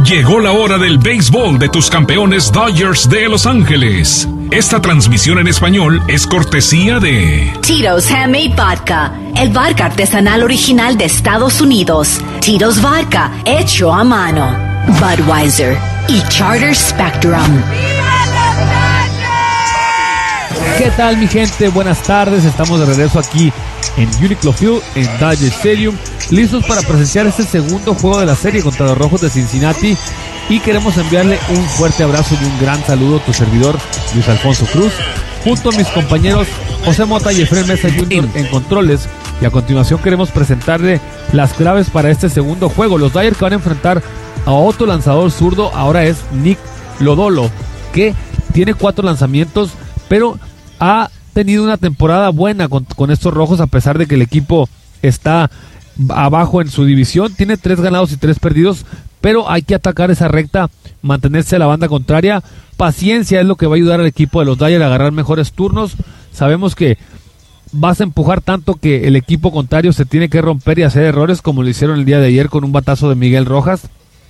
Llegó la hora del béisbol de tus campeones Dodgers de Los Ángeles. Esta transmisión en español es cortesía de Tito's Handmade Vodka, el vodka artesanal original de Estados Unidos. Tito's Vodka, hecho a mano. Budweiser y Charter Spectrum. ¿Qué tal, mi gente? Buenas tardes. Estamos de regreso aquí en Uniqlo Field, en Dodger Stadium, listos para presenciar este segundo juego de la serie contra los Rojos de Cincinnati. Y queremos enviarle un fuerte abrazo y un gran saludo a tu servidor, Luis Alfonso Cruz, junto a mis compañeros José Mota y Efraín Mesa Jr. en controles. Y a continuación queremos presentarle las claves para este segundo juego. Los Dodgers que van a enfrentar a otro lanzador zurdo ahora es Nick Lodolo, que tiene 4 lanzamientos, pero ha tenido una temporada buena con estos Rojos, a pesar de que el equipo está abajo en su división. Tiene 3 ganados y 3 perdidos, pero hay que atacar esa recta, mantenerse a la banda contraria. Paciencia es lo que va a ayudar al equipo de los Dodgers a agarrar mejores turnos. Sabemos que vas a empujar tanto que el equipo contrario se tiene que romper y hacer errores, como lo hicieron el día de ayer con un batazo de Miguel Rojas.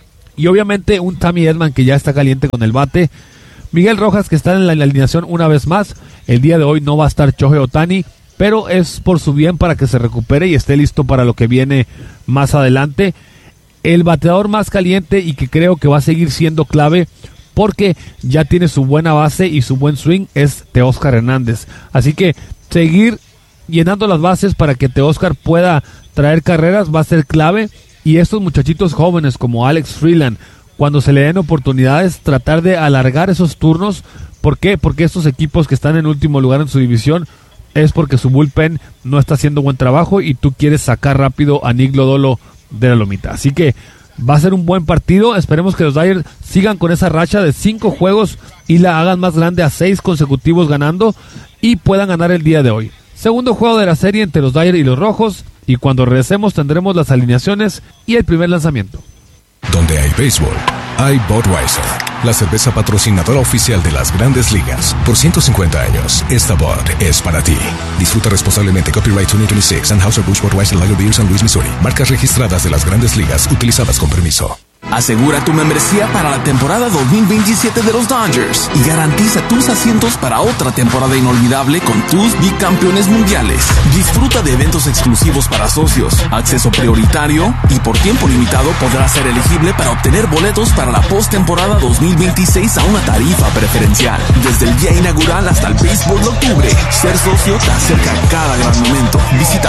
Y obviamente un Tommy Edman que ya está caliente con el bate. Miguel Rojas, que está en la alineación una vez más. El día de hoy no va a estar Shohei Ohtani, pero es por su bien, para que se recupere y esté listo para lo que viene más adelante. El bateador más caliente y que creo que va a seguir siendo clave, porque ya tiene su buena base y su buen swing, es Teóscar Hernández. Así que seguir llenando las bases para que Teóscar pueda traer carreras va a ser clave. Y estos muchachitos jóvenes como Alex Freeland, cuando se le den oportunidades, tratar de alargar esos turnos. ¿Por qué? Porque estos equipos que están en último lugar en su división es porque su bullpen no está haciendo buen trabajo y tú quieres sacar rápido a Nick Lodolo de la lomita. Así que va a ser un buen partido. Esperemos que los Dodgers sigan con esa racha de 5 juegos y la hagan más grande a 6 consecutivos ganando y puedan ganar el día de hoy. Segundo juego de la serie entre los Dodgers y los Rojos, y cuando regresemos tendremos las alineaciones y el primer lanzamiento. Donde hay béisbol, hay Budweiser, la cerveza patrocinadora oficial de las Grandes Ligas. Por 150 años, esta Bud es para ti. Disfruta responsablemente. Copyright 2026, Anheuser-Busch Budweiser Lager Beer, San Luis, Missouri. Marcas registradas de las Grandes Ligas, utilizadas con permiso. Asegura tu membresía para la temporada 2027 de los Dodgers y garantiza tus asientos para otra temporada inolvidable con tus bicampeones mundiales. Disfruta de eventos exclusivos para socios, acceso prioritario y por tiempo limitado podrás ser elegible para obtener boletos para la postemporada 2026 a una tarifa preferencial. Desde el día inaugural hasta el béisbol de octubre, ser socio te acerca a cada gran momento. Visita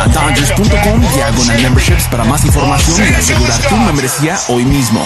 Dodgers.com/memberships para más información y asegurar tu membresía hoy mismo.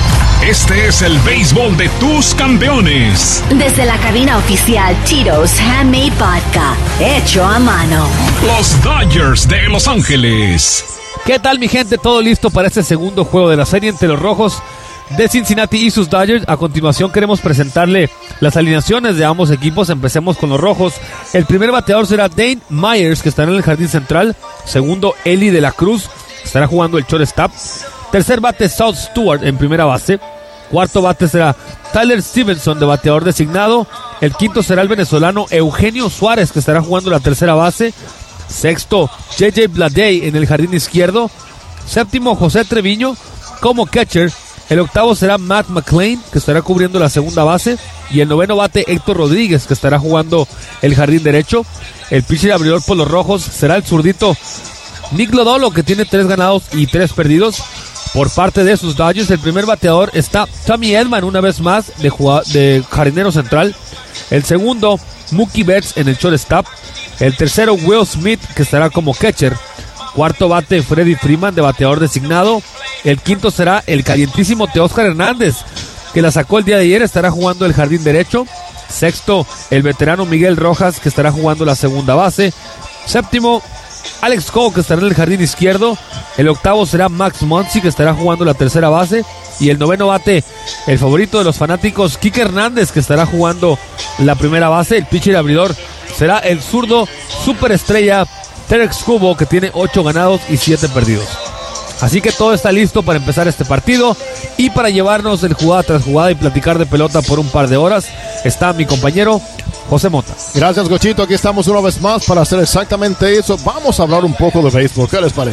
Este es el béisbol de tus campeones. Desde la cabina oficial Tito's Handmade Vodka, hecho a mano. Los Dodgers de Los Ángeles. ¿Qué tal, mi gente? Todo listo para este segundo juego de la serie entre los Rojos de Cincinnati y sus Dodgers. A continuación queremos presentarle las alineaciones de ambos equipos. Empecemos con los Rojos. El primer bateador será Dane Myers, que estará en el jardín central. Segundo, Eli de la Cruz, estará jugando el shortstop. Tercer bate, South Stewart en primera base. Cuarto bate será Tyler Stevenson, de bateador designado. El quinto será el venezolano Eugenio Suárez, que estará jugando la tercera base. Sexto, JJ Bleday en el jardín izquierdo. Séptimo, José Treviño como catcher. El octavo será Matt McLean, que estará cubriendo la segunda base. Y el noveno bate, Héctor Rodríguez, que estará jugando el jardín derecho. El pitcher abridor por los Rojos será el zurdito Nick Lodolo, que tiene 3 ganados y 3 perdidos. Por parte de sus Dodgers, el primer bateador está Tommy Edman, una vez más, de jardinero central. El segundo, Mookie Betts en el shortstop. El tercero, Will Smith, que estará como catcher. Cuarto bate, Freddie Freeman, de bateador designado. El quinto será el calientísimo Teóscar Hernández, que la sacó el día de ayer, estará jugando el jardín derecho. Sexto, el veterano Miguel Rojas, que estará jugando la segunda base. Séptimo, Alex Cole, que estará en el jardín izquierdo. El octavo será Max Muncy, que estará jugando la tercera base. Y el noveno bate, el favorito de los fanáticos, Kike Hernández, que estará jugando la primera base. El pitcher abridor será el zurdo superestrella Tarek Skubal, que tiene 8 ganados y 7 perdidos. Así que todo está listo para empezar este partido. Y para llevarnos el jugada tras jugada y platicar de pelota por un par de horas, está mi compañero José Mota. Gracias, Gochito. Aquí estamos una vez más para hacer exactamente eso. Vamos a hablar un poco de béisbol. ¿Qué les parece?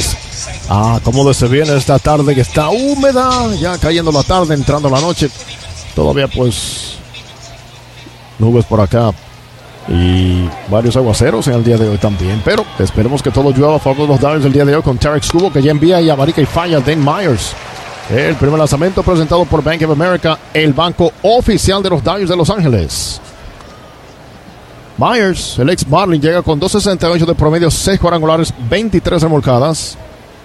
Cómo se viene esta tarde que está húmeda, ya cayendo la tarde, entrando la noche. Todavía pues nubes por acá y varios aguaceros en el día de hoy también. Pero esperemos que todo llueva a favor de los Dodgers el día de hoy con Tarik Skubal, que ya envía y abarica y falla Dane Myers. El primer lanzamiento presentado por Bank of America, el banco oficial de los Dodgers de Los Ángeles. Myers, el ex Marlin, llega con 2.68 de promedio, 6 cuadrangulares, 23 remolcadas.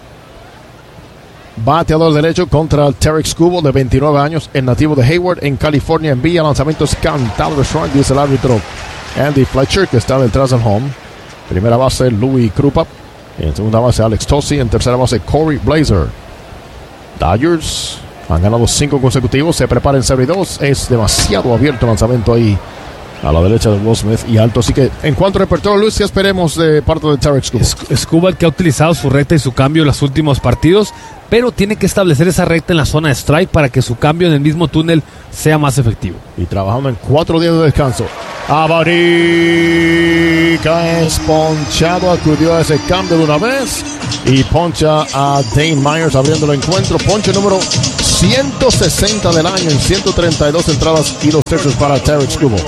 Bateador derecho contra Tarik Skubal, de 29 años, el nativo de Hayward, en California. Envía lanzamientos cantado de strike, dice el árbitro Andy Fletcher, que está detrás del home. Primera base, Louis Krupa. En segunda base, Alex Tosi. En tercera base, Corey Blazer. Dodgers han ganado 5 consecutivos. Se prepara en serie 2. Es demasiado abierto el lanzamiento ahí a la derecha de Will Smith y alto. Así que en cuanto a repertorio, Luis, ¿qué esperemos de parte de Tarik Skubal? Skubal, que ha utilizado su recta y su cambio en los últimos partidos, pero tiene que establecer esa recta en la zona de strike para que su cambio en el mismo túnel sea más efectivo. Y trabajando en 4 días de descanso. Abarica es ponchado, acudió a ese cambio de una vez y poncha a Dane Myers abriendo el encuentro. Ponche número 160 del año en 132 entradas y 2 tercios para Tarik Skubal.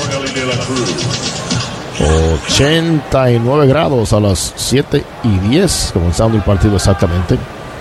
89 grados a las 7:10, comenzando el partido exactamente.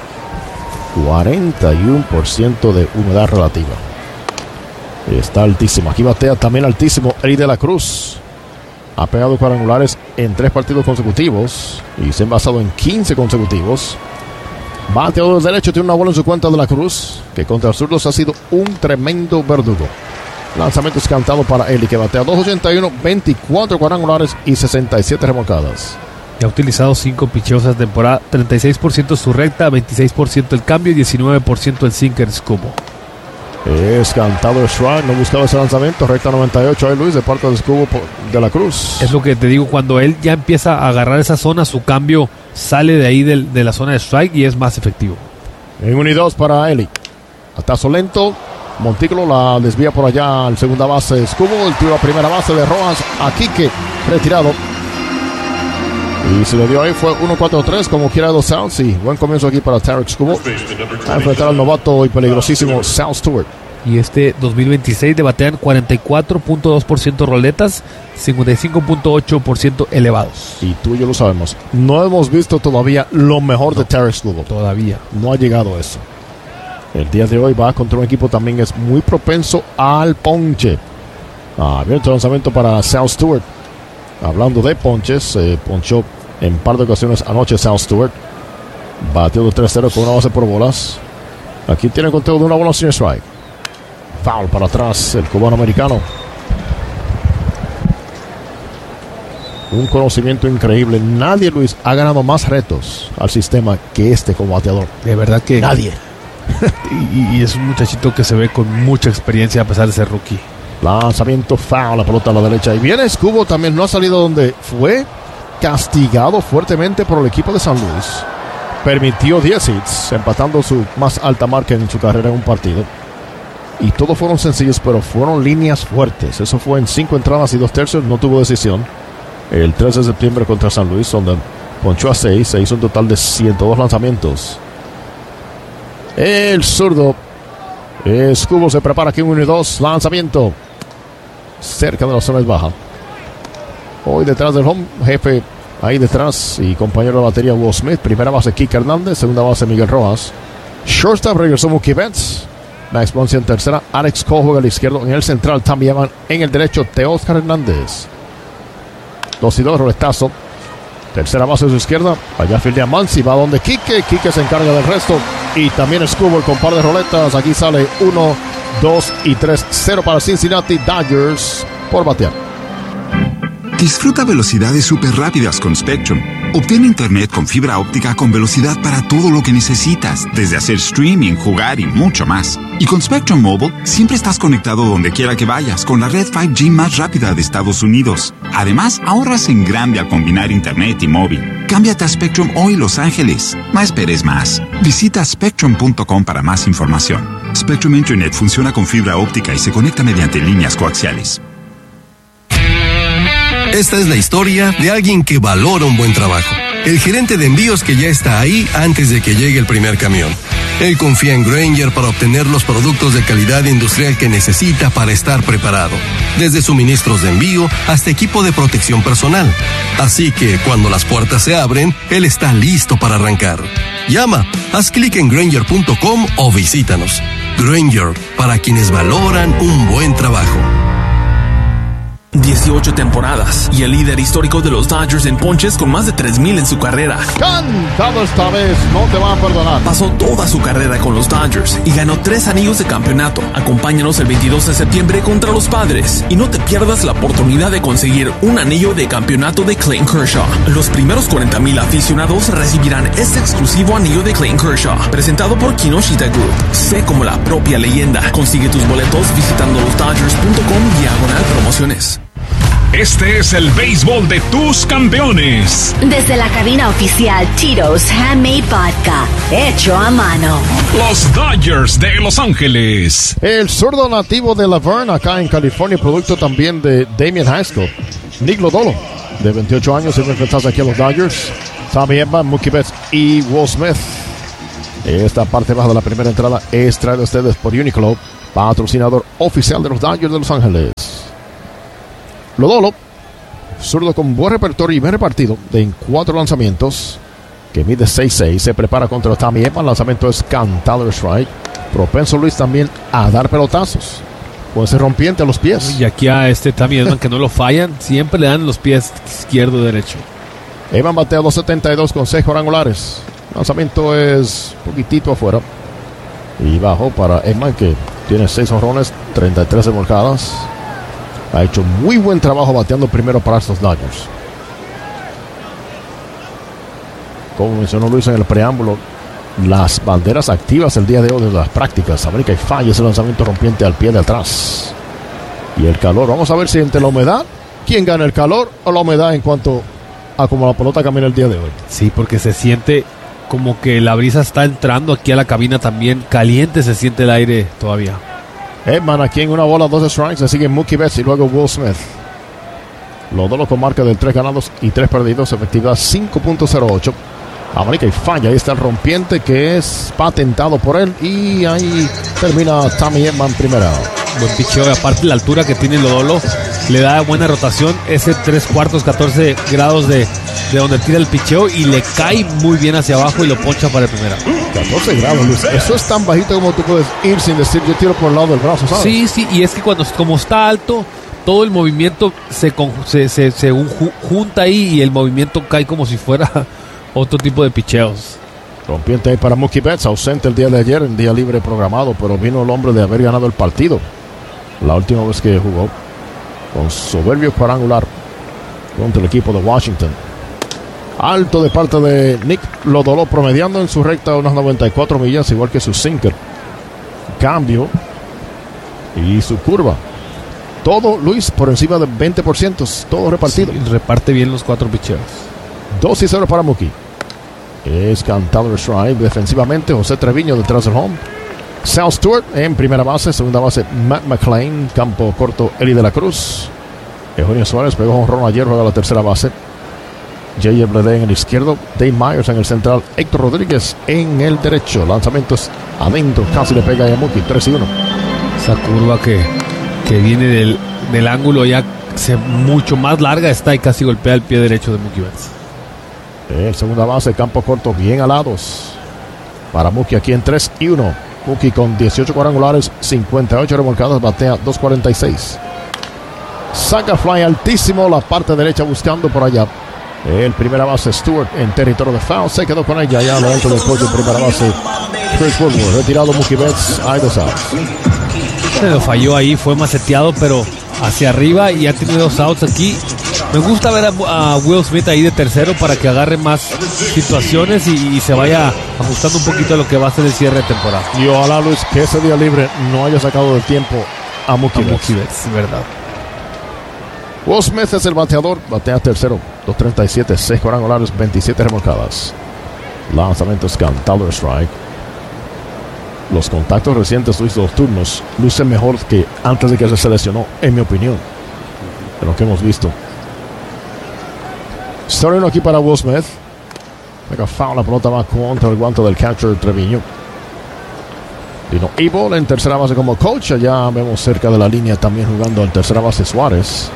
41% de humedad relativa. Está altísimo. Aquí batea también altísimo Eddie de la Cruz. Ha pegado cuadrangulares en 3 partidos consecutivos y se ha envasado en 15 consecutivos. Bateador derecho, tiene una bola en su cuenta de la Cruz, que contra zurdos ha sido un tremendo verdugo. Lanzamiento cantado para Eli, que batea 2.81, 24 cuadrangulares y 67 remolcadas. Ya ha utilizado 5 picheos esta temporada, 36% su recta, 26% el cambio y 19% el sinker Skubal. Es cantado el strike, no buscaba ese lanzamiento, recta 98 ahí Luis, de parte de Skubal de la Cruz. Es lo que te digo, cuando él ya empieza a agarrar esa zona, su cambio sale de ahí de la zona de strike y es más efectivo. En 1 y 2 para Eli. Atazo lento, Montículo la desvía por allá al segunda base Skubal, el tiro a primera base de Rojas a Quique, retirado. Y se le dio ahí, fue 1-4-3 como quiera dos outs. Y buen comienzo aquí para Tarik Skubal a enfrentar al novato y peligrosísimo Sal Stewart. Y 2026 de batean 44.2% roletas, 55.8% elevados. Y tú y yo lo sabemos, no hemos visto todavía lo mejor de Tarik Skubal. Todavía no ha llegado eso. El día de hoy va contra un equipo también que es muy propenso al ponche. Abierto lanzamiento para Sal Stewart. Hablando de ponches, ponchó en par de ocasiones anoche Sal Stewart. Batió de 3-0 con una base por bolas. Aquí tiene conteo de una bola sin strike. Foul para atrás el cubano americano. Un conocimiento increíble. Nadie, Luis, ha ganado más retos al sistema que este como bateador. De verdad que nadie. y es un muchachito que se ve con mucha experiencia a pesar de ser rookie. Lanzamiento foul, la pelota a la derecha. Y viene Skubal, también no ha salido donde fue castigado fuertemente por el equipo de San Luis. Permitió 10 hits, empatando su más alta marca en su carrera en un partido. Y todos fueron sencillos, pero fueron líneas fuertes. Eso fue en 5 entradas y 2 tercios, no tuvo decisión. El 13 de septiembre contra San Luis, donde ponchó a 6, se hizo un total de 102 lanzamientos. El zurdo Skubal se prepara aquí, 1 y 2, lanzamiento cerca de la zona baja. Hoy detrás del home, jefe ahí detrás y compañero de batería Will Smith. Primera base Kike Hernández, segunda base Miguel Rojas. Shortstop regresó Mookie Betts. Max Muncy en tercera, Alex Cole juega al izquierdo. En el central también en el derecho Teóscar Hernández. 2 y 2, roletazo. Tercera base de su izquierda, allá fildea Muncy, va donde Quique se encarga del resto. Y también Skubal con par de roletas. Aquí sale 1, 2 y 3, 0 para Cincinnati Dodgers por batear. Disfruta velocidades súper rápidas con Spectrum. Obtén internet con fibra óptica con velocidad para todo lo que necesitas, desde hacer streaming, jugar y mucho más. Y con Spectrum Mobile, siempre estás conectado donde quiera que vayas con la red 5G más rápida de Estados Unidos. Además, ahorras en grande al combinar internet y móvil. Cámbiate a Spectrum hoy, Los Ángeles. No esperes más. Visita Spectrum.com para más información. Spectrum Internet funciona con fibra óptica y se conecta mediante líneas coaxiales. Esta es la historia de alguien que valora un buen trabajo. el gerente de envíos que ya está ahí antes de que llegue el primer camión. Él confía en Grainger para obtener los productos de calidad industrial que necesita para estar preparado, desde suministros de envío hasta equipo de protección personal. Así que cuando las puertas se abren, él está listo para arrancar. Llama, haz clic en Grainger.com o visítanos. Grainger, para quienes valoran un buen trabajo. 18 temporadas y el líder histórico de los Dodgers en ponches con más de 3,000 en su carrera. Cantado esta vez, no te van a perdonar. Pasó toda su carrera con los Dodgers y ganó 3 anillos de campeonato. Acompáñanos el 22 de septiembre contra los Padres y no te pierdas la oportunidad de conseguir un anillo de campeonato de Clayton Kershaw. Los primeros 40,000 aficionados recibirán este exclusivo anillo de Clayton Kershaw, presentado por Kinoshita Group. Sé como la propia leyenda. Consigue tus boletos visitando losdodgers.com/promociones. Este es el béisbol de tus campeones. Desde la cabina oficial Tito's Handmade Vodka, hecho a mano. Los Dodgers de Los Ángeles. El zurdo nativo de Laverne, acá en California, producto también de Damien Haskell. Nick Lodolo, de 28 años, siempre enfrentarse aquí a los Dodgers. Tommy Edman, Mookie Betts y Will Smith. Esta parte baja de la primera entrada es traída a ustedes por Uniqlo, patrocinador oficial de los Dodgers de Los Ángeles. Lodolo, zurdo con buen repertorio y bien repartido en 4 lanzamientos, que mide 6'6", se prepara contra Tommy Edman. El lanzamiento es cantado strike. Propenso Luis también a dar pelotazos. Puede ser rompiente a los pies. Y aquí a Tommy Edman, que no lo fallan, siempre le dan los pies izquierdo y derecho. Edman batea 272 con 6 cuadrangulares. El lanzamiento es un poquitito afuera. Y bajo para Edman, que tiene 6 jonrones, 33 remolcadas. Ha hecho muy buen trabajo bateando primero para estos Dodgers. Como mencionó Luis en el preámbulo, las banderas activas el día de hoy de las prácticas. América y falla ese lanzamiento rompiente al pie de atrás. Y el calor, vamos a ver si entre la humedad, ¿quién gana, el calor o la humedad en cuanto a cómo la pelota camina el día de hoy? Sí, porque se siente como que la brisa está entrando aquí a la cabina también. Caliente se siente el aire todavía. Edman aquí en 1 bola, 2 strikes. Le siguen Mookie Betts y luego Will Smith. Los dos con marca de 3 ganados y 3 perdidos. Efectividad 5.08. América y falla. Ahí está el rompiente que es patentado por él. Y ahí termina Tommy Edman primera. Buen picheo. Aparte la altura que tiene Lodolo le da buena rotación. Ese 3/4, 14 grados de donde tira el picheo y le cae muy bien hacia abajo y lo poncha para primera. 14 grados, Luis. Eso es tan bajito como tú puedes ir sin decir yo tiro por el lado del brazo, ¿sabes? Sí, y es que como está alto, todo el movimiento se junta ahí y el movimiento cae como si fuera otro tipo de picheos. Rompiente ahí para Mookie Betts, ausente el día de ayer, en día libre programado, pero vino el hombre de haber ganado el partido la última vez que jugó, con soberbio cuadrangular contra el equipo de Washington. Alto de parte de Nick Lodolo, promediando en su recta unas 94 millas, igual que su sinker. Cambio y su curva. Todo, Luis, por encima del 20%, todo repartido. Sí, reparte bien los 4 picheos. 2-0 para Mookie. Es cantado el strike. Defensivamente, José Treviño detrás del home. Sal Stewart en primera base, segunda base Matt McLean, campo corto Eli de la Cruz. Eugenio Suárez pegó jonrón ayer, juega la tercera base. J.J. Bleday en el izquierdo, Dave Myers en el central, Héctor Rodríguez en el derecho. Lanzamientos adentro, casi le pega a Mookie, 3-1. Esa curva que viene del ángulo ya mucho más larga está y casi golpea el pie derecho de Mookie Betts. Segunda base, campo corto, bien alados para Mookie aquí en 3-1. Mookie con 18 cuadrangulares, 58 remolcadas, batea 2.46. Saca fly altísimo, la parte derecha buscando por allá. El primera base Stewart en territorio de foul, se quedó con ella ya a lo alto del coche. Primera base Chris Woodward, retirado Mookie Betts, hay 2 outs. Se lo falló ahí, fue maceteado, pero hacia arriba y ha tenido 2 outs aquí. Me gusta ver a Will Smith ahí de tercero para que agarre más situaciones y se vaya ajustando un poquito a lo que va a ser el cierre de temporada. Y ojalá, Luis, que ese día libre no haya sacado del tiempo a Mookie Betts, verdad. Will Smith es el bateador, batea tercero, 2.37, 6 cuadrangulares, 27 remolcadas. Lanzamientos cantado strike. Los contactos recientes, Luis, de los turnos lucen mejor que antes de que se seleccionó, en mi opinión, de lo que hemos visto. Starting aquí para Will Smith. Venga, foul, la pelota va contra el guante del catcher Treviño. Dino Evil en tercera base como coach. Allá vemos cerca de la línea también jugando en tercera base Suárez.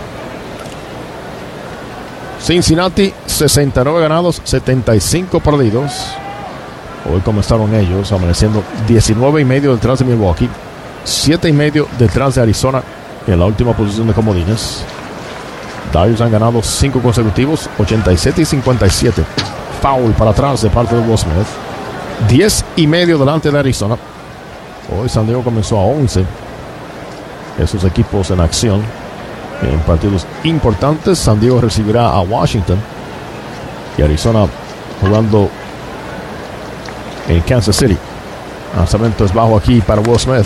Cincinnati, 69 ganados, 75 perdidos. Hoy comenzaron ellos, amaneciendo 19.5 detrás de Milwaukee, 7.5 detrás de Arizona en la última posición de comodines. Dodgers han ganado 5 consecutivos, 87 y 57. Foul para atrás de parte de Will Smith. 10.5 delante de Arizona. Hoy San Diego comenzó a 11. Esos equipos en acción en partidos importantes. San Diego recibirá a Washington y Arizona jugando en Kansas City. Lanzamiento es bajo aquí para Will Smith.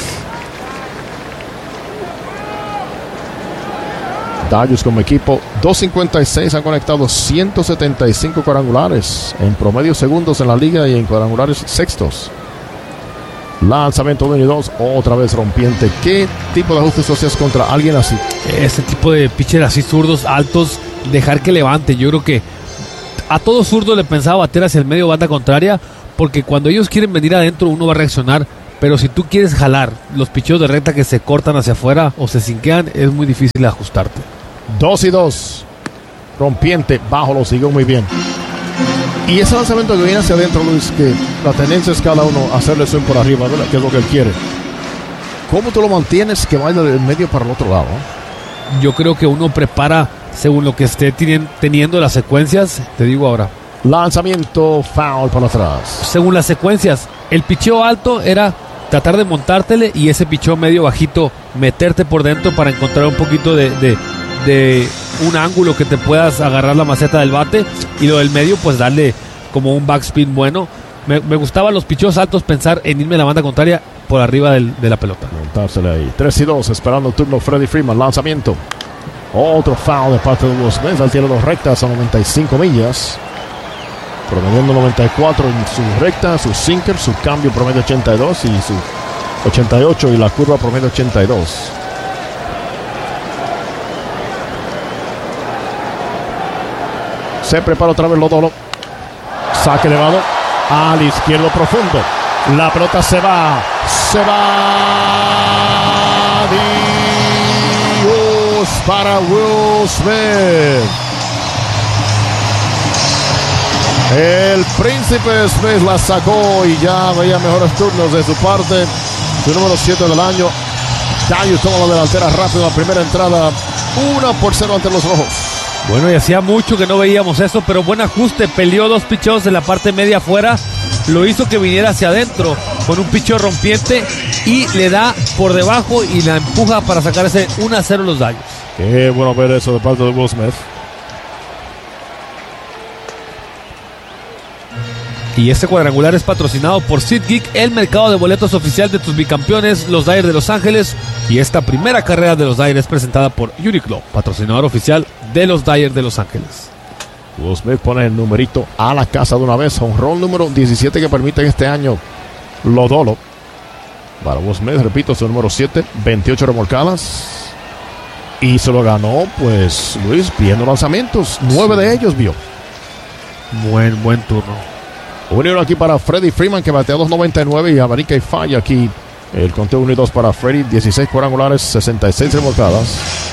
Dodgers como equipo 2.56 han conectado 175 cuadrangulares en promedio segundos en la liga y en cuadrangulares sextos. Lanzamiento 1 y 2, otra vez rompiente. ¿Qué tipo de ajustes hacías contra alguien así? Ese tipo de pitcher así zurdos, altos, dejar que levante. Yo creo que a todo zurdo le pensaba bater hacia el medio banda contraria, porque cuando ellos quieren venir adentro uno va a reaccionar, pero si tú quieres jalar los picheos de recta que se cortan hacia afuera o se sinquean, es muy difícil ajustarte. 2 y 2, rompiente, bajo, lo siguió muy bien. Y ese lanzamiento que viene hacia adentro, Luis, que la tendencia es cada uno hacerle swing por arriba, ¿verdad? Que es lo que él quiere. ¿Cómo tú lo mantienes que vaya del medio para el otro lado? Yo creo que uno prepara según lo que esté teniendo las secuencias. Te digo ahora. Lanzamiento, foul para atrás. Según las secuencias, el picheo alto era tratar de montártele y ese picheo medio bajito, meterte por dentro para encontrar un poquito de un ángulo que te puedas agarrar la maceta del bate, y lo del medio pues darle como un backspin bueno. Me gustaban los picheos altos, pensar en irme a la banda contraria por arriba de la pelota. Montársele ahí. 3 y 2, esperando el turno Freddie Freeman. Lanzamiento. Otro foul de parte de Will Smith. Al tiro dos rectas a 95 millas. Promediando 94 en su recta, su sinker, su cambio promedio 82 y su 88 y la curva promedio 82. Se prepara otra vez Lodolo. Saque elevado al izquierdo profundo. La pelota se va. Dios para Will Smith. El príncipe Smith la sacó y ya veía mejores turnos de su parte. Su número 7 del año. Dodgers toma la delantera rápido. La primera entrada 1-0 ante los rojos. Bueno, y hacía mucho que no veíamos eso, pero buen ajuste. Peleó dos picheos en la parte media afuera. Lo hizo que viniera hacia adentro con un picheo rompiente y le da por debajo y la empuja para sacar ese 1-0 los Dodgers. Qué bueno ver eso de parte de Will Smith. Y este cuadrangular es patrocinado por SeatGeek, el mercado de boletos oficial de tus bicampeones, los Dodgers de Los Ángeles. Y esta primera carrera de los Dodgers es presentada por Uniqlo, patrocinador oficial de los Dodgers de Los Ángeles. Will Smith pone el numerito a la casa de una vez. Jonrón número 17 que permite este año Lodolo. Para Will Smith, repito, su número 7, 28 remolcadas. Y se lo ganó, pues, Luis, viendo lanzamientos. 9 de ellos vio. Buen turno. Unido aquí para Freddie Freeman, que batea 2.99 y abarica y falla aquí. El conteo 1 y 2 para Freddie, 16 cuadrangulares, 66 remolcadas.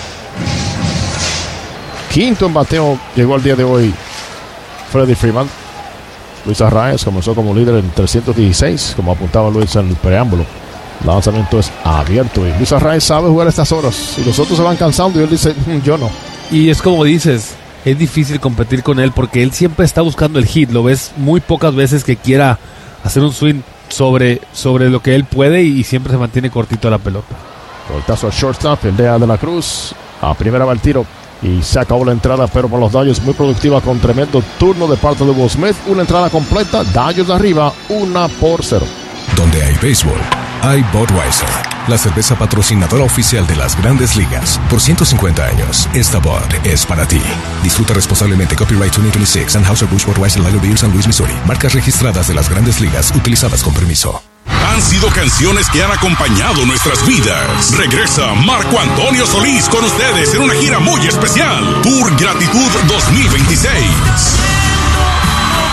Quinto en bateo llegó el día de hoy Freddie Freeman. Luis Arraez comenzó como líder en 316, como apuntaba Luis en el preámbulo. El lanzamiento es abierto y Luis Arraez sabe jugar a estas horas. Y los otros se van cansando y él dice, yo no. Y es como dices, es difícil competir con él porque él siempre está buscando el hit. Lo ves muy pocas veces que quiera hacer un swing sobre lo que él puede y siempre se mantiene cortito a la pelota. Voltazo al shortstop, el de la Cruz. A primera va el tiro y se acabó la entrada, pero por los Dodgers muy productiva con tremendo turno de parte de Will Smith. Una entrada completa, Dodgers arriba, 1-0. Donde hay béisbol, hay Budweiser, la cerveza patrocinadora oficial de las Grandes Ligas. Por 150 años, esta Bud es para ti. Disfruta responsablemente. Copyright 2026, Anheuser-Busch Budweiser Lager Beer, San Luis, Missouri. Marcas registradas de las Grandes Ligas, utilizadas con permiso. Han sido canciones que han acompañado nuestras vidas. Regresa Marco Antonio Solís con ustedes en una gira muy especial. Tour Gratitud 2026.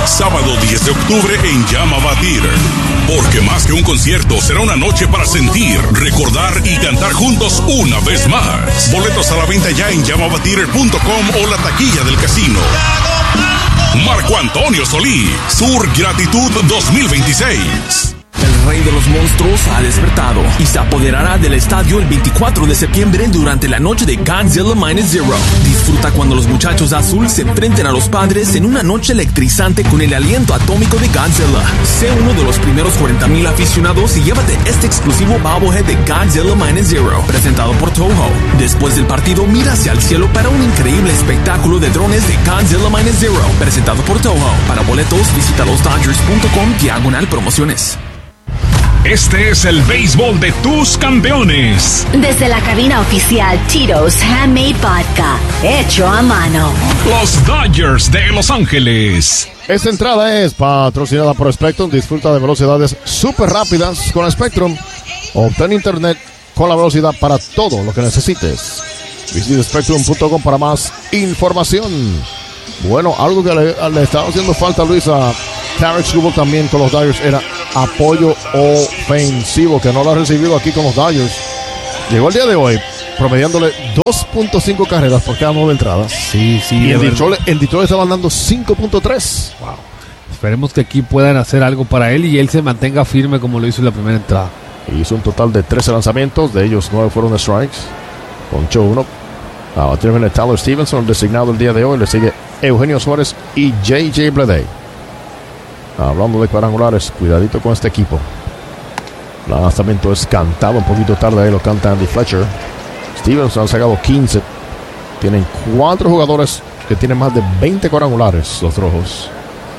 sábado 10 de octubre en Yamava Theater. Porque más que un concierto, será una noche para sentir, recordar y cantar juntos una vez más. Boletos a la venta ya en yamavatheater.com o la taquilla del casino. Marco Antonio Solís, Sur Gratitud 2026. El rey de los monstruos ha despertado y se apoderará del estadio el 24 de septiembre durante la noche de Godzilla Minus Zero. Disfruta cuando los muchachos azul se enfrenten a los padres en una noche electrizante con el aliento atómico de Godzilla. Sé uno de los primeros 40,000 aficionados y llévate este exclusivo bobblehead de Godzilla Minus Zero, presentado por Toho. Después del partido, mira hacia el cielo para un increíble espectáculo de drones de Godzilla Minus Zero, presentado por Toho. Para boletos, visita losdodgers.com/promociones. Este es el béisbol de tus campeones. Desde la cabina oficial Tito's Handmade Vodka, hecho a mano. Los Dodgers de Los Ángeles. Esta entrada es patrocinada por Spectrum. Disfruta de velocidades súper rápidas con Spectrum. Obtén internet con la velocidad para todo lo que necesites. Visita Spectrum.com para más información. Bueno, algo que le estaba haciendo falta, Luis, a Tarik Skubal también con los Dodgers era apoyo ofensivo, que no lo ha recibido aquí con los Dodgers. Llegó el día de hoy promediándole 2.5 carreras por cada 9 entradas. Sí. Y el Detroit estaban dando 5.3. Wow. Esperemos que aquí puedan hacer algo para él y él se mantenga firme como lo hizo en la primera entrada. Hizo un total de 13 lanzamientos, de ellos 9 fueron de strikes. Ponchó uno. A batir viene Tyler Stevenson, designado el día de hoy. Le sigue Eugenio Suárez y J.J. Bleday. Hablando de cuadrangulares, cuidadito con este equipo. El lanzamiento es cantado un poquito tarde, ahí lo canta Andy Fletcher. Stevenson ha sacado 15. Tienen 4 jugadores que tienen más de 20 cuadrangulares, los rojos.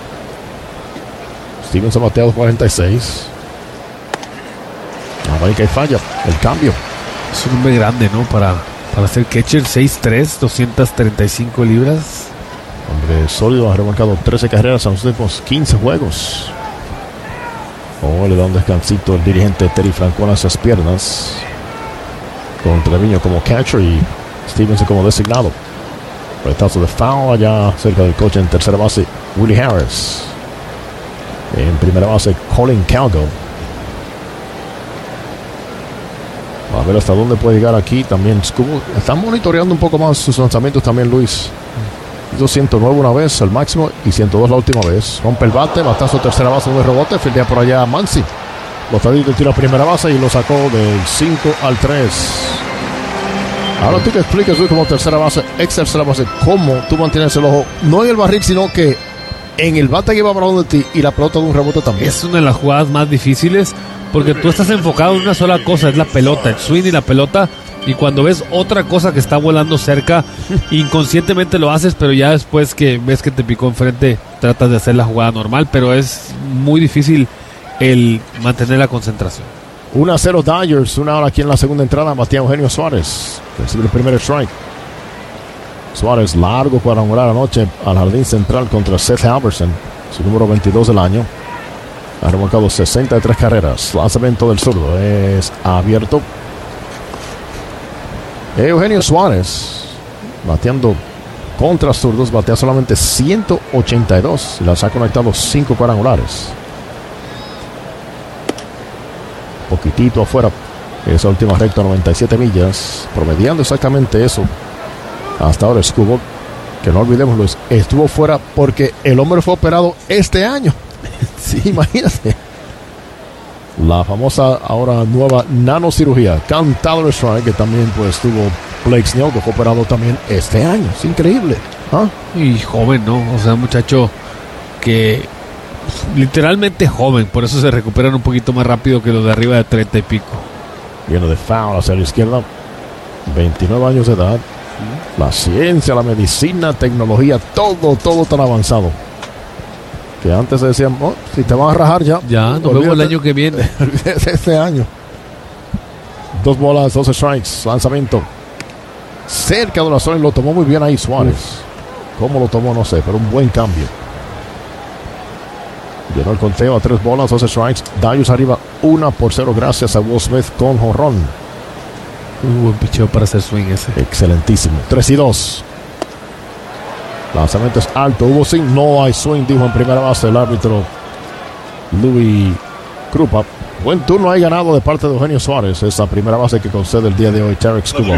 Stevenson ha bateado 46. América y falla el cambio. Es un hombre grande, ¿no? Para ser catcher, 6'3", 235 libras. Hombre sólido, ha remarcado 13 carreras en los últimos 15 juegos. Le da un descansito el dirigente Terry Francona a esas piernas. Con Treviño como catcher y Stevenson como designado. Retazo de foul allá cerca del coche en tercera base, Willie Harris. En primera base, Colin Calgo. A ver hasta dónde puede llegar aquí también. Están monitoreando un poco más sus lanzamientos también, Luis. Hizo 109 una vez, el máximo, y 102 la última vez. Rompe el bate, batazo tercera base, un rebote, fildea por allá a Mansi. Botadito tira primera base y lo sacó del 5 al 3. Ahora tú que expliques, Luis, como tercera base, ex tercera base, cómo tú mantienes el ojo, no en el barril, sino que en el bate que va para donde ti y la pelota de un rebote también. Es una de las jugadas más difíciles porque tú estás enfocado en una sola cosa, es la pelota, el swing y la pelota. Y cuando ves otra cosa que está volando cerca, inconscientemente lo haces, pero ya después que ves que te picó enfrente, tratas de hacer la jugada normal, pero es muy difícil el mantener la concentración. 1-0 Dodgers, una hora aquí en la segunda entrada, batea Eugenio Suárez. Recibe el primer strike. Suárez, largo cuadrangular anoche al jardín central contra Seth Albertson, su número 22 del año. Ha remolcado 63 carreras. Lanzamiento del zurdo es abierto. Eugenio Suárez, bateando contra zurdos, batea solamente 182 y las ha conectado 5 cuadrangulares. Poquitito afuera, esa última recta 97 millas, promediando exactamente eso. Hasta ahora Skubal, que no olvidémoslo, estuvo fuera porque el hombre fue operado este año. Sí, imagínate. La famosa, ahora nueva nanocirugía. Cantado el strike, que también pues tuvo Blake Snell, que fue operado también este año. Es increíble. Y joven, ¿no? O sea, un muchacho que literalmente joven, por eso se recuperan un poquito más rápido que los de arriba de 30 y pico. Viene de foul hacia la izquierda. 29 años de edad. La ciencia, la medicina, tecnología, todo tan avanzado. Que antes se decían, si te vas a rajar ya. Ya, nos vemos el año que viene. Este año. 2 bolas, 2 strikes. Lanzamiento. Cerca de la zona y lo tomó muy bien ahí Suárez. ¿Cómo lo tomó? No sé, pero un buen cambio. Llenó el conteo a 3 bolas, 2 strikes. Dodgers arriba 1-0 gracias a Will Smith con jonrón. Un buen picheo para hacer swing ese. Excelentísimo. 3-2. Lanzamiento es alto, hubo swing, no hay swing, dijo en primera base el árbitro Louis Krupa. Buen turno hay ganado de parte de Eugenio Suárez, esa primera base que concede el día de hoy Tarik Skubal.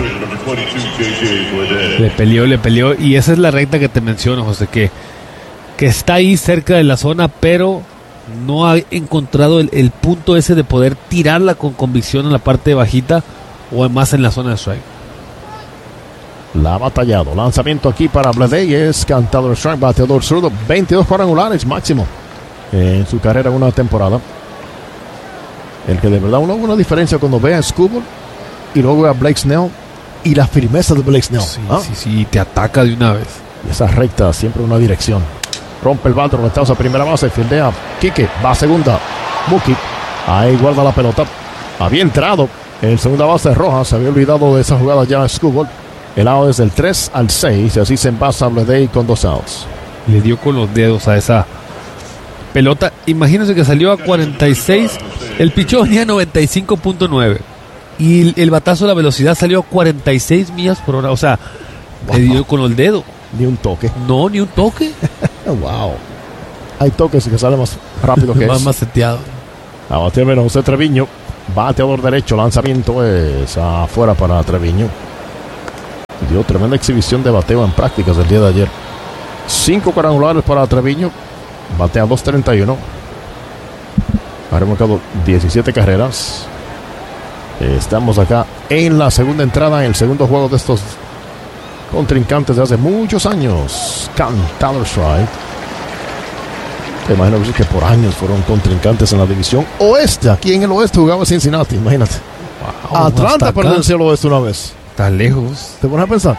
Le peleó, y esa es la recta que te menciono, José, que está ahí cerca de la zona, pero no ha encontrado el punto ese de poder tirarla con convicción en la parte bajita o más en la zona de strike. La ha batallado. Lanzamiento aquí para Bleday, es cantado el strike, bateador zurdo, 22 cuadrangulares máximo en su carrera en una temporada. El que de verdad uno ve una diferencia cuando ve a Skubal y luego a Blake Snell y la firmeza de Blake Snell. Sí, te ataca de una vez. Y esa recta siempre una dirección. Rompe el bate, conectados a primera base, fildea Quique, va a segunda, Buki, ahí guarda la pelota. Había entrado en segunda base Rojas, se había olvidado de esa jugada ya Skubal. El out desde el 3 al 6, y así se envasa Bleday con 2 outs. Le dio con los dedos a esa pelota. Imagínense que salió a 46, el pichó venía a 95.9 y el batazo de la velocidad salió a 46 millas por hora. O sea, le dio con el dedo. Ni un toque. No, ni un toque. Wow. Hay toques que salen más rápido que más seteado. A batear menos José Treviño, bateador derecho, lanzamiento es afuera para Treviño. Dio tremenda exhibición de bateo en prácticas el día de ayer. 5 cuadrangulares para Treviño, batea 2.31. Ha remolcado 17 carreras. Estamos acá en la segunda entrada, en el segundo juego de estos contrincantes de hace muchos años. Cantado strike. Te imagino que por años fueron contrincantes en la división oeste. Aquí en el oeste jugaba Cincinnati, imagínate. Wow, Atlanta perdió en el oeste una vez. Está lejos. ¿Te pones a pensar?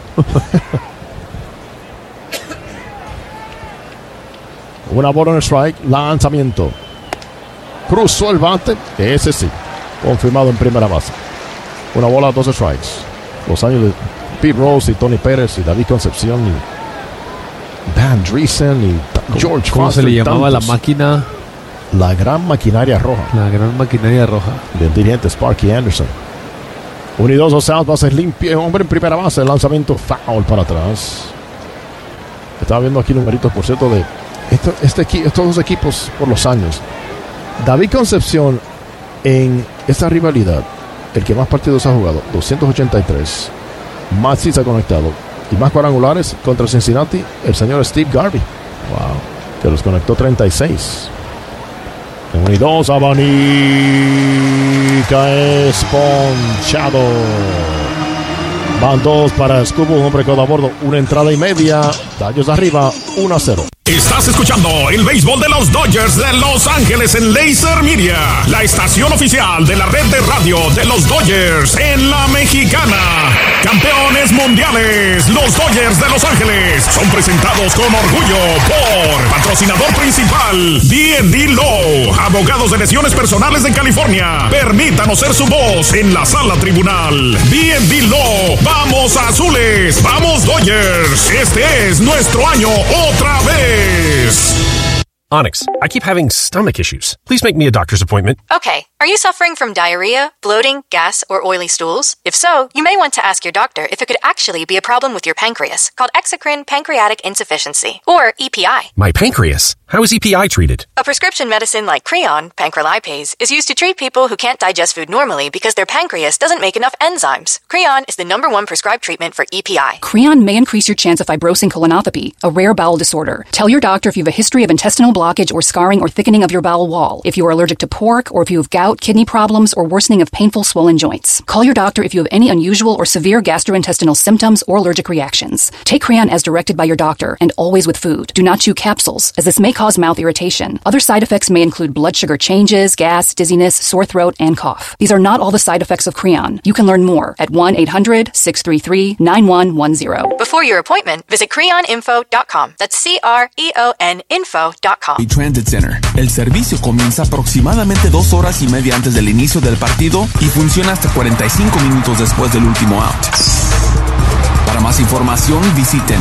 Una bola en el strike, lanzamiento. Cruzó el bate, ese sí, confirmado en primera base. Una bola, 12 strikes. Los años de Pete Rose y Tony Pérez y David Concepción y Dan Dreesen y George ¿Cómo Foster, se le llamaba tantos. la máquina? La gran maquinaria roja. La gran maquinaria roja. Del dirigente Sparky Anderson. 1 y 2, 2 outs, bases limpia. Hombre en primera base, el lanzamiento foul para atrás. Estaba viendo aquí numeritos, por cierto, de estos dos equipos por los años. David Concepción en esta rivalidad, el que más partidos ha jugado, 283. Más sí se ha conectado. Y más cuadrangulares contra Cincinnati, el señor Steve Garvey. Wow. Que los conectó 36. 1 y 2, Abanica es ponchado. Van 2 para Skubal, un hombre codo a bordo, 1 entrada y media. Dodgers arriba, 1-0. Estás escuchando el béisbol de los Dodgers de Los Ángeles en Laser Media, la estación oficial de la red de radio de los Dodgers en la Mexicana. Campeones mundiales, los Dodgers de Los Ángeles son presentados con orgullo por patrocinador principal D&D Law, abogados de lesiones personales en California. Permítanos ser su voz en la sala tribunal. D&D Law, vamos azules, vamos Dodgers. Este es nuestro año otra vez. Onyx, I keep having stomach issues. Please make me a doctor's appointment. Okay, are you suffering from diarrhea, bloating, gas, or oily stools? If so, you may want to ask your doctor if it could actually be a problem with your pancreas, called exocrine pancreatic insufficiency, or EPI. My pancreas? How is EPI treated? A prescription medicine like Creon, pancrelipase, is used to treat people who can't digest food normally because their pancreas doesn't make enough enzymes. Creon is the #1 prescribed treatment for EPI. Creon may increase your chance of fibrosing colonopathy, a rare bowel disorder. Tell your doctor if you have a history of intestinal blockage or scarring or thickening of your bowel wall, if you are allergic to pork, or if you have gout, kidney problems, or worsening of painful swollen joints. Call your doctor if you have any unusual or severe gastrointestinal symptoms or allergic reactions. Take Creon as directed by your doctor and always with food. Do not chew capsules, as this may cause mouth irritation. Other side effects may include blood sugar changes, gas, dizziness, sore throat, and cough. These are not all the side effects of Creon. You can learn more at 1-800-633-9110. Before your appointment, visit creoninfo.com. That's CREON info.com. Transit Center. El servicio comienza aproximadamente 2 horas y media antes del inicio del partido y funciona hasta 45 minutos después del último out. Para más información, visiten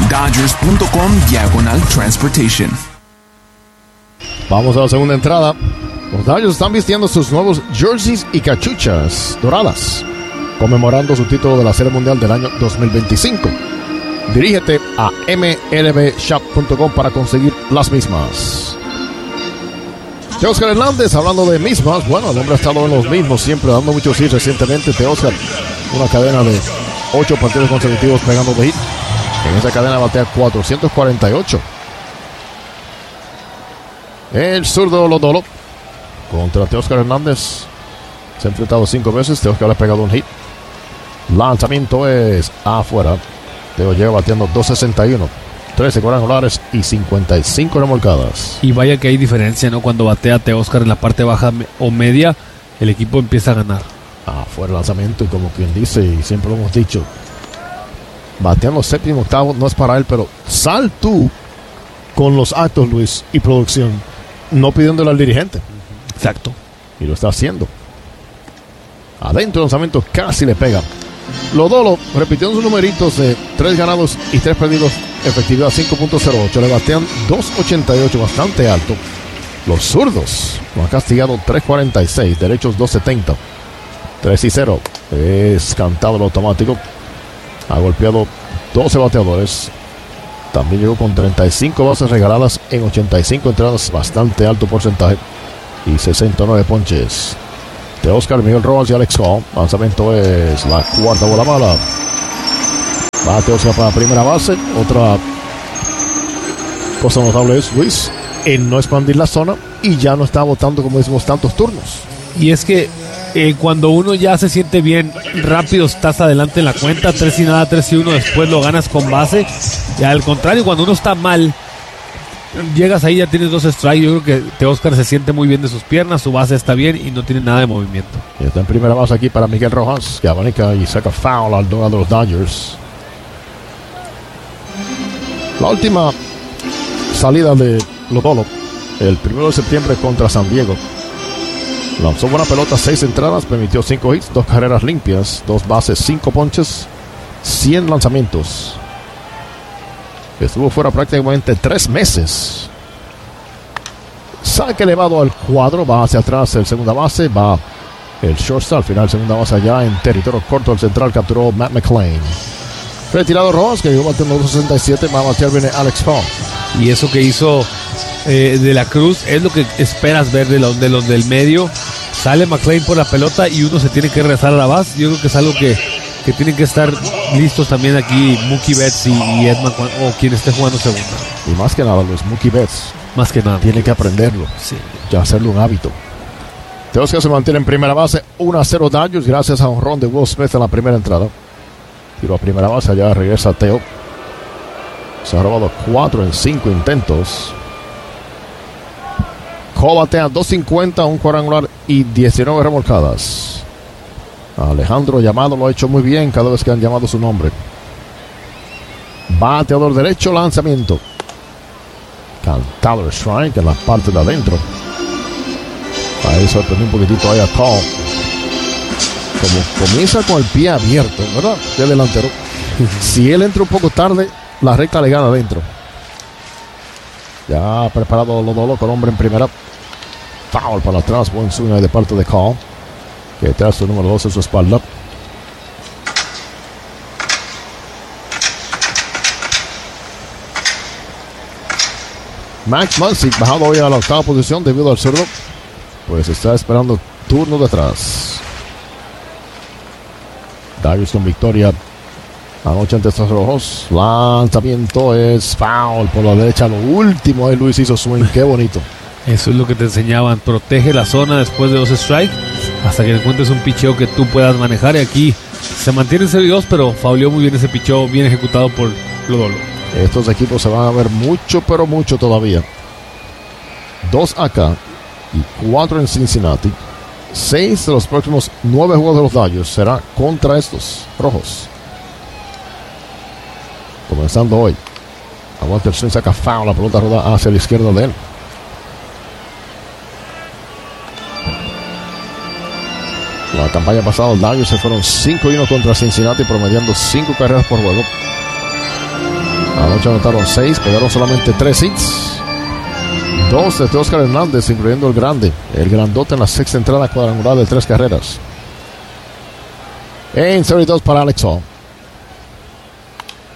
dodgers.com/transportation. Vamos a la segunda entrada. Los Dodgers están vistiendo sus nuevos jerseys y cachuchas doradas, conmemorando su título de la Serie Mundial del año 2025. Dirígete a mlbshop.com para conseguir las mismas. Teóscar Hernández, hablando de mismas, bueno, el hombre ha estado en los mismos siempre, dando muchos hits recientemente. Teóscar, una cadena de 8 partidos consecutivos pegando de hit. En esa cadena batea 448. El zurdo Lodolo contra Teóscar Hernández. Se ha enfrentado 5 veces. Teóscar le ha pegado un hit. Lanzamiento es afuera. Teo llega bateando 261. 13 cuadrangulares y 55 remolcadas. Y vaya que hay diferencia, ¿no? Cuando batea Teóscar en la parte baja o media, el equipo empieza a ganar. Afuera el lanzamiento, y como quien dice, y siempre lo hemos dicho, bateando séptimo, octavo no es para él, pero sal tú con los actos, Luis, y producción, no pidiéndole al dirigente. Exacto. Y lo está haciendo. Adentro el lanzamiento casi le pega. Lodolo repitiendo sus numeritos de 3 ganados y 3 perdidos, efectividad 5.08. Le batean 2.88, bastante alto. Los zurdos lo han castigado 3.46, derechos 2.70. 3-0. Es cantado el automático. Ha golpeado 12 bateadores. También llegó con 35 bases regaladas en 85 entradas, bastante alto porcentaje. Y 69 ponches. De Oscar, Miguel Rojas y Alex Hall. Lanzamiento es la cuarta bola mala. Bate Oscar para la primera base. Otra cosa notable es, Luis, en no expandir la zona y ya no está botando, como decimos, tantos turnos. Y es que cuando uno ya se siente bien, rápido estás adelante en la cuenta, 3-0, 3-1, después lo ganas con base. Y al contrario, cuando uno está mal, llegas ahí, ya tienes 2 strikes. Yo creo que Teóscar se siente muy bien de sus piernas, su base está bien y no tiene nada de movimiento. Y está en primera base aquí para Miguel Rojas, que abanica y saca foul al dueño de los Dodgers. La última salida de Lodolo, el 1 de septiembre contra San Diego. Lanzó buena pelota, 6 entradas, permitió 5 hits, 2 carreras limpias, 2 bases, 5 ponches, 100 lanzamientos. Estuvo fuera prácticamente 3 meses. Saque elevado al cuadro, va hacia atrás el segunda base, va el shortstop, al final segunda base allá en territorio corto, el central capturó Matt McLean. Retirado Rojas, que llegó batiendo 2.67, va a batear viene Alex Hall. Y eso que hizo de la Cruz es lo que esperas ver de los del medio. Sale McLean por la pelota y uno se tiene que regresar a la base. Yo creo que es algo que tienen que estar listos también aquí Mookie Betts y Edman o quien esté jugando segunda. Y más que nada, Luis, Mookie Betts más que nada tiene que aprenderlo, sí, ya hacerlo un hábito. Teóscar se mantiene en primera base, 1-0 Dodgers gracias a un honrón de Will Smith en la primera entrada. Tiro a primera base, allá regresa Teo. Se ha robado 4 en 5 intentos. Cole batea 2.50, un cuadrangular y 19 remolcadas. Alejandro Llamado lo ha hecho muy bien cada vez que han llamado su nombre. Bateador derecho, lanzamiento. Cantado el strike en la parte de adentro. Ahí sorprendió un poquitito ahí a Cole. Como comienza con el pie abierto, ¿verdad? De delantero. Si él entra un poco tarde, la recta le gana adentro. Ya preparado Lodolo con hombre en primera. Foul para atrás, buen swing de parte de Cole, que trae su número 2 en su espalda. Max Muncy, bajado hoy a la octava posición debido al zurdo, pues está esperando turno de atrás. Dodgers con victoria anoche ante estos rojos. Lanzamiento es foul por la derecha. Lo último ahí Luis hizo swing, qué bonito. Eso es lo que te enseñaban. Protege la zona después de 2 strikes hasta que encuentres un picheo que tú puedas manejar. Y aquí se mantiene en 0-2, pero fauleó muy bien ese picheo, bien ejecutado por Lodolo. Estos equipos se van a ver mucho, pero mucho todavía. 2 acá y 4 en Cincinnati. 6 de los próximos 9 juegos de los Dodgers será contra estos rojos. Comenzando hoy. Aguanta el swing, saca foul, la pelota roda hacia la izquierda de él. La campaña pasada los Dodgers se fueron 5-1 contra Cincinnati, promediando 5 carreras por juego. Anoche anotaron 6, pegaron solamente 3 hits. 2 de Teóscar Hernández, incluyendo el grande, el grandote en la sexta entrada cuadrangular de 3 carreras. En 0-2 para Alex Hall.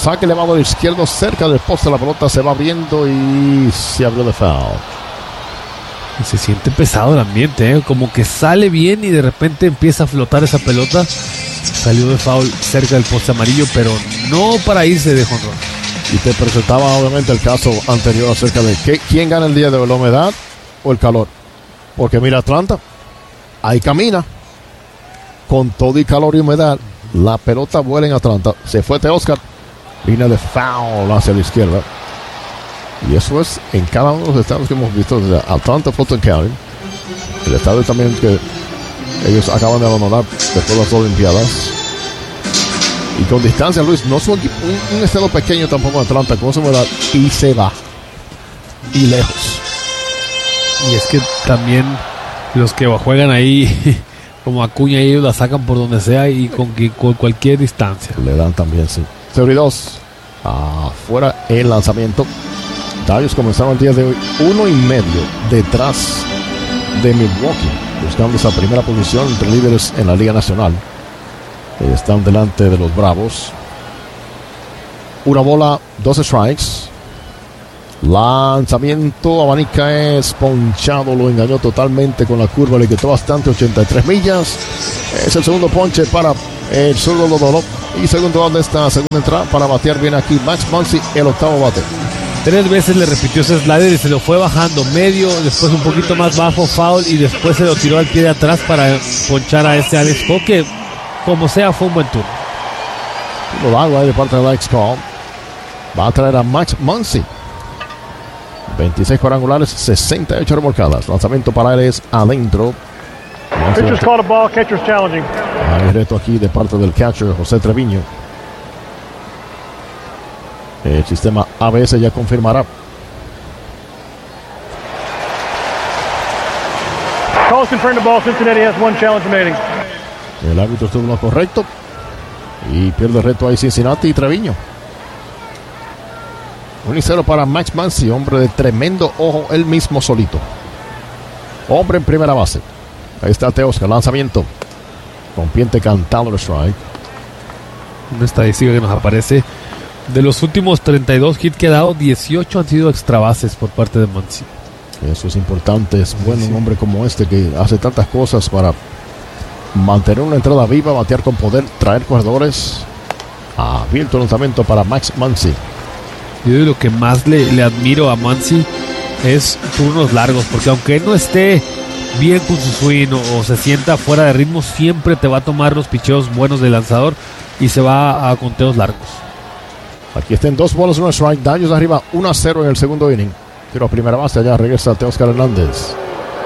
saque elevado al izquierdo cerca del poste. La pelota se va abriendo y se abrió de foul. Y se siente pesado el ambiente, como que sale bien y de repente empieza a flotar esa pelota. Salió de foul cerca del poste amarillo, pero no para irse de jonrón. Y te presentaba obviamente el caso anterior acerca de quién gana el día de hoy, la humedad o el calor. Porque mira Atlanta, ahí camina con todo y calor y humedad. La pelota vuela en Atlanta. Se fue Teoscar, línea de foul hacia la izquierda. Y eso es en cada uno de los estados que hemos visto, desde Atlanta, Fulton County, el estado también que ellos acaban de abandonar después de las Olimpiadas. Y con distancia, Luis, no es un estado pequeño tampoco Atlanta, con esa humedad, y se va. Y lejos. Y es que también los que juegan ahí, como Acuña, ellos la sacan por donde sea y con cualquier distancia. Le dan también, sí. 32. Afuera el lanzamiento. Dodgers comenzaron el día de hoy 1.5 detrás de Milwaukee, buscando esa primera posición entre líderes en la Liga Nacional. Están delante de los Bravos. Una bola, 2 strikes. Lanzamiento, abanica, es ponchado, lo engañó totalmente con la curva, le quitó bastante, 83 millas. Es el segundo ponche para el zurdo Lodolo. Y segundo out de esta segunda entrada para batear bien aquí Max Muncy, el octavo bate. 3 veces le repitió ese slider y se lo fue bajando medio, después un poquito más bajo, foul, y después se lo tiró al pie de atrás para ponchar a este Alex Cole, que como sea fue un buen turno. Lo largo ahí de parte de Alex Cole. Va a traer a Max Muncy. 26 cuadrangulares, 68 remolcadas. Lanzamiento para él es adentro. Pitcher's called a ball, catcher's challenging. Hay reto aquí de parte del catcher José Treviño. El sistema ABS ya confirmará. Calls confirmed the ball. Cincinnati has 1 challenge remaining. El árbitro estuvo en lo correcto. Y pierde el reto ahí Cincinnati y Treviño. 1-0 para Max Muncy, hombre de tremendo ojo, él mismo solito. Hombre en primera base. Ahí está Teoscar, lanzamiento. Rompiente cantado el strike. Una estadística que nos aparece. De los últimos 32 hits que ha dado, 18 han sido extra bases por parte de Muncy. Eso es importante, es bueno un hombre como este que hace tantas cosas para mantener una entrada viva, batear con poder, traer corredores. Abierto el lanzamiento para Max Muncy. Yo lo que más le admiro a Muncy es turnos largos, porque aunque él no esté bien con su swing o se sienta fuera de ritmo, siempre te va a tomar los picheos buenos del lanzador y se va a conteos largos. Aquí están 2 bolas, 1 strike. Dodgers arriba 1-0 en el segundo inning. Tiro a primera base, allá regresa Teoscar Hernández.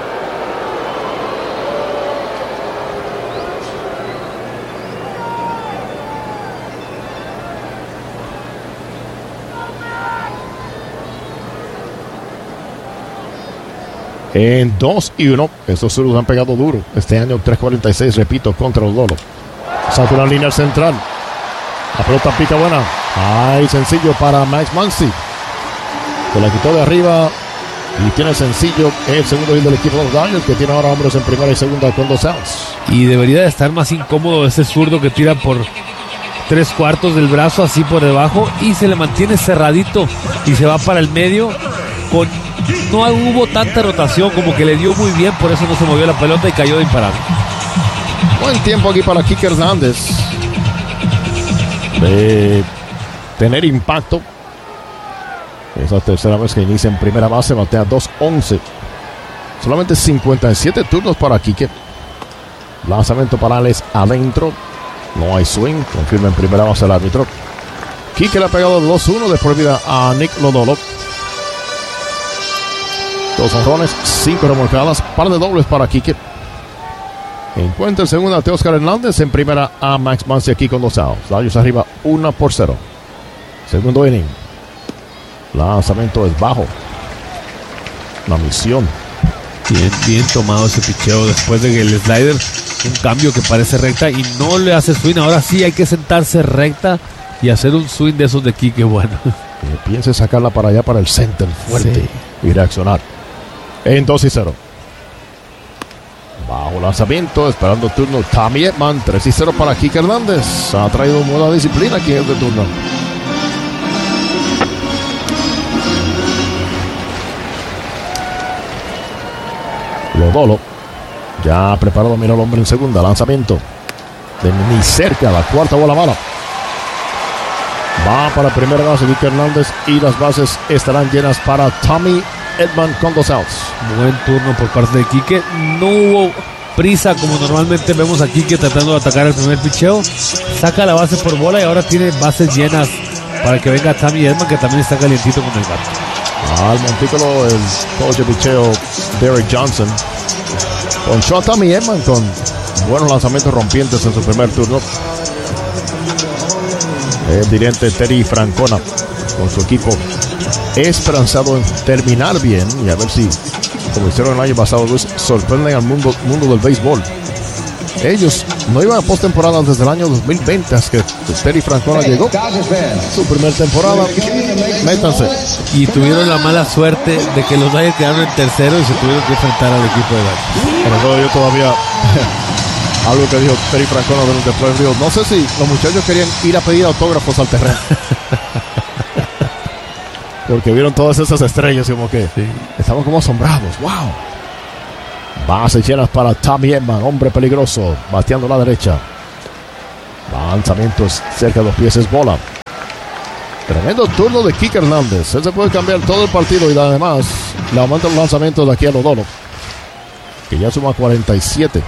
En 2-1, estos suros han pegado duro. Este año 3.46, repito, contra los Lolos. Salta una línea central. La pelota pica buena. Ay, sencillo para Max Muncy. Se la quitó de arriba y tiene sencillo el segundo hit del equipo de los Dodgers, que tiene ahora hombres en primera y segunda con 2 outs. Y debería de estar más incómodo ese zurdo que tira por 3/4 del brazo, así por debajo, y se le mantiene cerradito y se va para el medio. No hubo tanta rotación, como que le dio muy bien, por eso no se movió la pelota y cayó de imparable. Buen tiempo aquí para Kike Hernández de tener impacto. Es la tercera vez que inicia en primera base, batea 2-11. Solamente 57 turnos para Kike. Lanzamiento para Alex adentro. No hay swing, confirma en primera base el árbitro. Kike le ha pegado 2-1 de por vida a Nick Lodolo. 2 honrones, 5 remolcadas, par de dobles para Kike. Encuentra el segundo a Teoscar Hernández, en primera a Max Muncy aquí con 2 outs. Dodgers arriba 1-0. Segundo inning. Lanzamiento es bajo. Una misión. Bien tomado ese picheo después de que el slider, un cambio que parece recta y no le hace swing. Ahora sí hay que sentarse recta y hacer un swing de esos de Kike, bueno. Piense sacarla para allá, para el center fuerte, y reaccionar. En 2-0. Bajo lanzamiento, esperando turno Tommy Edman. 3-0 para Kike Hernández. Ha traído nueva disciplina aquí en el turno. Lodolo. Ya preparado, mira el hombre en segunda. Lanzamiento. De ni cerca, la cuarta bola mala. Va para primera base Kike Hernández y las bases estarán llenas para Tommy Edman con 2 outs. Buen turno por parte de Kike. No hubo prisa como normalmente vemos a Kike tratando de atacar el primer picheo. Saca la base por bola y ahora tiene bases llenas para que venga Tommy Edman, que también está calientito con el gato. Al montículo el coach de picheo Derek Johnson ponchó a Tommy Edman con buenos lanzamientos rompientes en su primer turno. El dirigente Terry Francona con su equipo esperanzado en terminar bien y a ver si, como hicieron el año pasado, sorprenden al mundo del béisbol. Ellos no iban a postemporada desde el año 2020 hasta que Terry Francona llegó. Su primera temporada, métanse. Y tuvieron la mala suerte de que los Dodgers quedaron en tercero y se tuvieron que enfrentar al equipo de Dodgers. Pero yo todavía... Algo que dijo Terry Francona después dijo, no sé si los muchachos querían ir a pedir autógrafos al terreno. Porque vieron todas esas estrellas y como que estaban como asombrados. ¡Wow! Bases llenas para Tommy Edman, hombre peligroso, bateando a la derecha. Lanzamientos cerca de los pies, es bola. Tremendo turno de Kike Hernández. Él se puede cambiar todo el partido y además le aumenta los lanzamientos de aquí a Lodolo, que ya suma 47.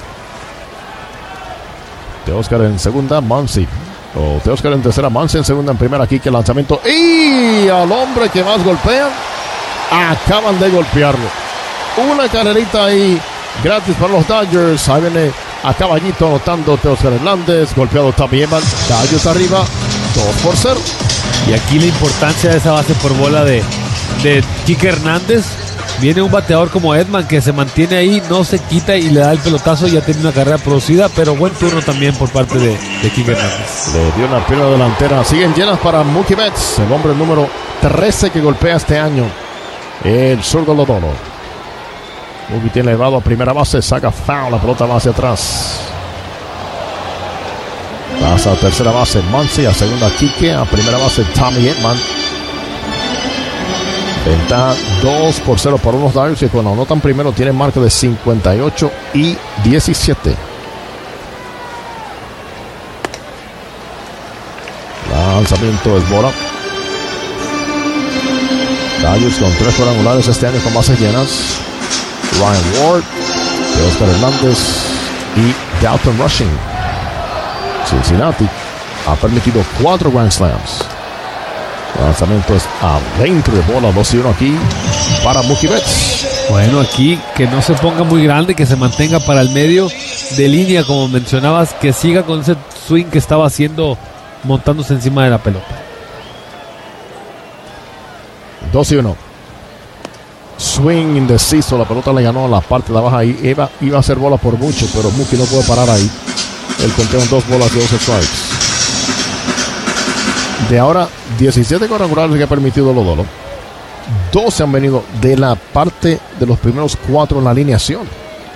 Teóscar en segunda, Muncy. Teóscar en tercera, Muncy en segunda, en primera, Kike, lanzamiento. Y al hombre que más golpean, acaban de golpearlo. Una carrerita ahí gratis para los Dodgers. Ahí viene a caballito anotando Teóscar Hernández, golpeado Tommy Edman. Dodgers arriba, 2-0. Y aquí la importancia de esa base por bola de Kike Hernández. Viene un bateador como Edman que se mantiene ahí, no se quita y le da el pelotazo. Ya tiene una carrera producida, pero buen turno también por parte de Kike Hernández. Le dio una pierna delantera. Siguen llenas para Mookie Betts, el hombre número 13 que golpea este año, el zurdo Lodolo. Mookie tiene elevado a primera base, saca foul, la pelota va hacia atrás. Pasa a tercera base Muncy, a segunda Kike, a primera base Tommy Edman. Ventaja 2-0 para unos Dodgers que cuando anotan primero tienen marca de 58-17. Lanzamiento es bola. Dodgers con 3 cuadrangulares este año con bases llenas. Ryan Ward, Teóscar Hernández y Dalton Rushing. Cincinnati ha permitido 4 Grand Slams. Lanzamiento es adentro de bola, 2-1 aquí para Mookie Betts. Bueno, aquí que no se ponga muy grande, que se mantenga para el medio de línea, como mencionabas, que siga con ese swing que estaba haciendo, montándose encima de la pelota. 2-1. Swing indeciso, la pelota le ganó a la parte de abajo ahí. Iba a hacer bola por mucho, pero Mookie no puede parar ahí. El conteo en 2 bolas y 12 strikes. De ahora, 17 cuadrangulares que ha permitido Lodolo. 12 han venido de la parte de los primeros 4 en la alineación.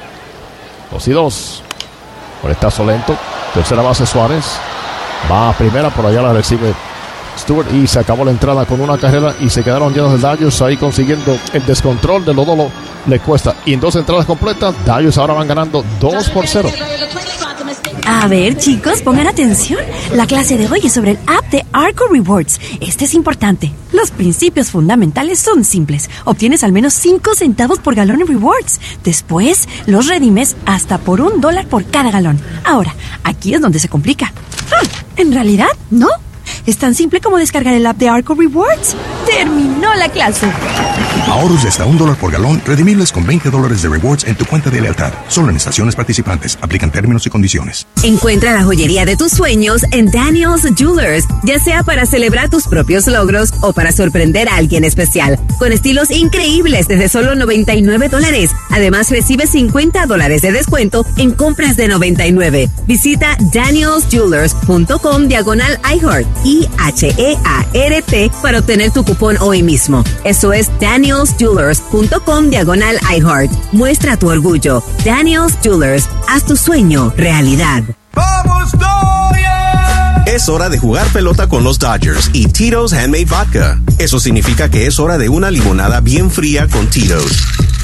2-2. Conectazo lento. Tercera base Suárez. Va a primera, por allá la recibe Stewart. Y se acabó la entrada con una carrera y se quedaron llenos de Dodgers ahí consiguiendo el descontrol de Lodolo. Le cuesta. Y en 2 entradas completas, Dodgers ahora van ganando 2-0. A ver, chicos, pongan atención. La clase de hoy es sobre el app de Arco Rewards. Este es importante. Los principios fundamentales son simples. Obtienes al menos 5 centavos por galón en rewards. Después, los redimes hasta por $1 por cada galón. Ahora, aquí es donde se complica. En realidad, no. Es tan simple como descargar el app de Arco Rewards. ¡Terminó la clase! Ahorros de hasta $1 por galón, redimibles con $20 de rewards en tu cuenta de lealtad. Solo en estaciones participantes. Aplican términos y condiciones. Encuentra la joyería de tus sueños en Daniel's Jewelers, ya sea para celebrar tus propios logros o para sorprender a alguien especial. Con estilos increíbles desde solo $99. Además, recibe $50 de descuento en compras de $99. Visita danielsjewelers.com/iHeart, IHEART, para obtener tu cupón hoy mismo. Eso es danielsjewelers.com/iHeart. Muestra tu orgullo. Daniels Jewelers, haz tu sueño realidad. ¡Vamos, Dodgers! Es hora de jugar pelota con los Dodgers y Tito's Handmade Vodka. Eso significa que es hora de una limonada bien fría con Tito's.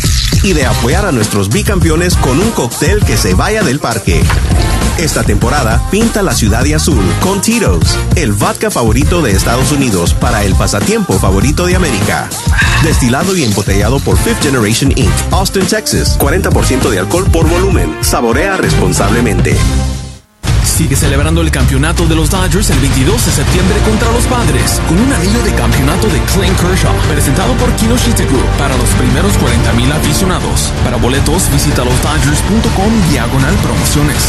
y de apoyar a nuestros bicampeones con un cóctel que se vaya del parque. Esta temporada, pinta la ciudad de azul con Tito's, el vodka favorito de Estados Unidos para el pasatiempo favorito de América. Destilado y embotellado por Fifth Generation Inc., Austin, Texas. 40% de alcohol por volumen. Saborea responsablemente. Sigue celebrando el campeonato de los Dodgers el 22 de septiembre contra los Padres, con un anillo de campeonato de Clayton Kershaw, presentado por Kinoshita Group para los primeros 40,000 aficionados. Para boletos, visita losdodgers.com/promociones.